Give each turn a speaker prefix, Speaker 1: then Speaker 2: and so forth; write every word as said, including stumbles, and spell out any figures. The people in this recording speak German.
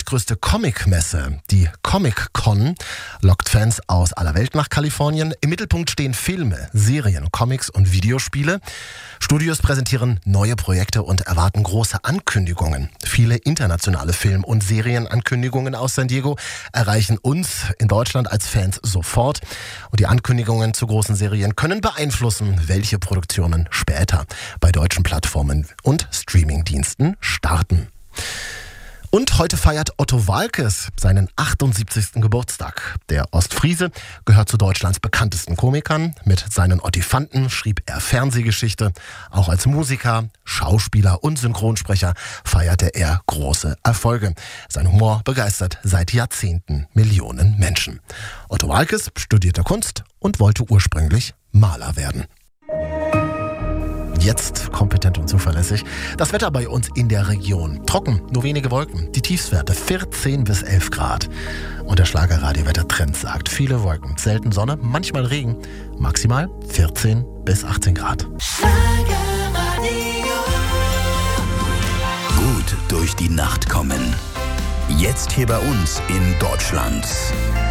Speaker 1: größte Comicmesse, die Comic-Con, lockt Fans aus aller Welt nach Kalifornien. Im Mittelpunkt stehen Filme, Serien, Comics und Videospiele. Studios präsentieren neue Projekte und erwarten große Ankündigungen. Viele internationale Film- und Serienankündigungen aus San Diego erreichen uns in Deutschland als Fans sofort. Und die Ankündigungen zu großen Serien können beeinflussen, welche Produktionen später bei deutschen Plattformen und Streamingdiensten starten. Und heute feiert Otto Waalkes seinen achtundsiebzigsten Geburtstag. Der Ostfriese gehört zu Deutschlands bekanntesten Komikern. Mit seinen Ottifanten schrieb er Fernsehgeschichte. Auch als Musiker, Schauspieler und Synchronsprecher feierte er große Erfolge. Sein Humor begeistert seit Jahrzehnten Millionen Menschen. Otto Waalkes studierte Kunst und wollte ursprünglich Maler werden. Jetzt kompetent und zuverlässig. Das Wetter bei uns in der Region. Trocken, nur wenige Wolken. Die Tiefstwerte vierzehn bis elf Grad. Und der Schlagerradio-Wettertrend sagt, viele Wolken, selten Sonne, manchmal Regen. Maximal vierzehn bis achtzehn Grad.
Speaker 2: Gut durch die Nacht kommen. Jetzt hier bei uns in Deutschland.